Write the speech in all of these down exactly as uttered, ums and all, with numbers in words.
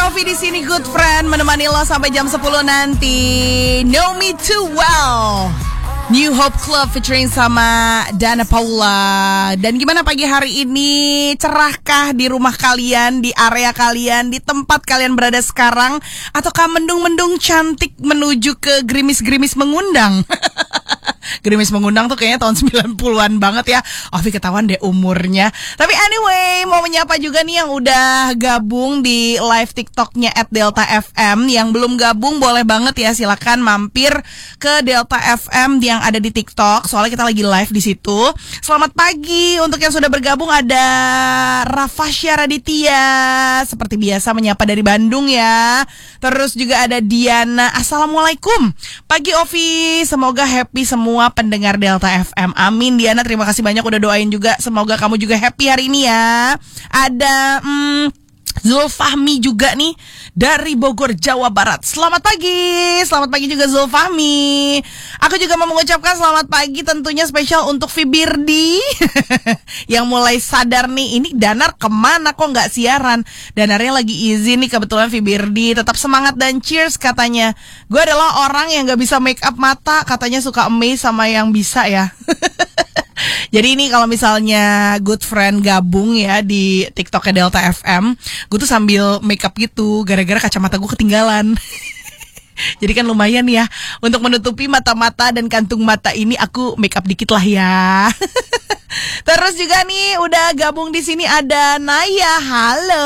Ovi di sini, good friend, menemani lo sampai jam sepuluh nanti. Know me too well. New Hope Club featuring sama Dana Paula. Dan gimana pagi hari ini? Cerahkah di rumah kalian, di area kalian, di tempat kalian berada sekarang? Ataukah mendung-mendung cantik menuju ke gerimis-gerimis mengundang? Gerimis mengundang tuh kayaknya tahun sembilan puluhan banget ya. Ovi ketahuan deh umurnya. Tapi anyway, mau menyapa juga nih yang udah gabung di live TikToknya at Delta F M. Yang belum gabung boleh banget ya, silakan mampir ke Delta F M yang ada di TikTok. Soalnya kita lagi live di situ. Selamat pagi untuk yang sudah bergabung, ada Rafasya Raditya seperti biasa menyapa dari Bandung ya. Terus juga ada Diana. Assalamualaikum. Pagi Ovi, semoga happy semua pendengar Delta F M. Amin Diana, terima kasih banyak udah doain juga. Semoga kamu juga happy hari ini ya. Ada hmm, Zulfahmi juga nih dari Bogor, Jawa Barat. Selamat pagi. Selamat pagi juga Zulfahmi. Aku juga mau mengucapkan selamat pagi tentunya spesial untuk Fibirdi yang mulai sadar nih, ini Danar kemana kok gak siaran. Danarnya lagi izin nih kebetulan Fibirdi. Tetap semangat dan cheers katanya. Gue adalah orang yang gak bisa make up mata. Katanya suka amazed sama yang bisa ya. Jadi ini kalau misalnya good friend gabung ya di TikToknya Delta F M, gue tuh sambil make up gitu gara-gara kacamata gue ketinggalan. Jadi kan lumayan ya untuk menutupi mata-mata dan kantung mata ini, aku make up dikit lah ya. Terus juga nih udah gabung di sini ada Naya. Halo.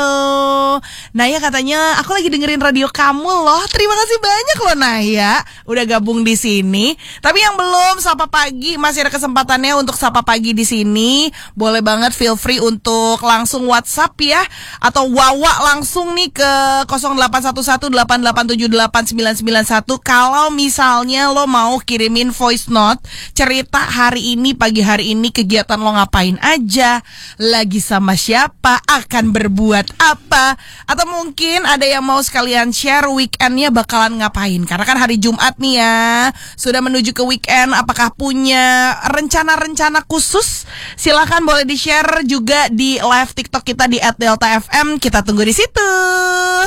Naya katanya aku lagi dengerin radio kamu loh. Terima kasih banyak loh Naya udah gabung di sini. Tapi yang belum sapa pagi masih ada kesempatannya untuk sapa pagi di sini. Boleh banget feel free untuk langsung WhatsApp ya, atau wawa langsung nih ke nol delapan satu satu delapan delapan tujuh delapan sembilan sembilan satu kalau misalnya lo mau kirimin voice note cerita hari ini, pagi hari ini kegiatan lo ngapain aja, lagi sama siapa, akan berbuat apa, atau mungkin ada yang mau sekalian share weekendnya bakalan ngapain. Karena kan hari Jumat nih ya, sudah menuju ke weekend. Apakah punya rencana-rencana khusus? Silahkan boleh di share juga di live TikTok kita di at Delta F M. Kita tunggu di situ.